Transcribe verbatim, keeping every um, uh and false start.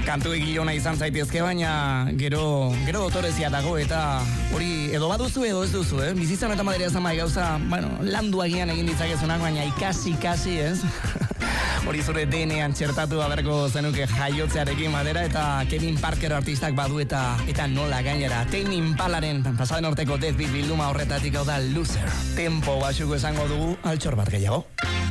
Kantu egiona izan zaitezke, baina gero, gero dotorezia dago, eta hori edo baduzu edo ez duzu, eh? Bizitzan eta madera zamai gauza, bueno, landu agian egin ditzakezunak, baina ikasi, ikasi, ez? Hori zure D N A-an txertatu aberko zenuke jaiotzearekin madera, eta Kevin Parker artistak badu eta eta nola gainera. Tame Impalaren pasaden orteko Death Beat bilduma horretatik hau da Loser. Tempo basuko esango dugu altxor bat gehiago.